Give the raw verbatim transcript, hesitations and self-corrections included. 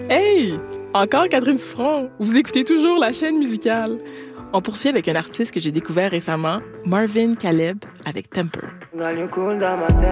Hey! Encore Catherine Souffron. Vous écoutez toujours la chaîne musicale. On poursuit avec un artiste que j'ai découvert récemment, Marvin Caleb, avec Temper.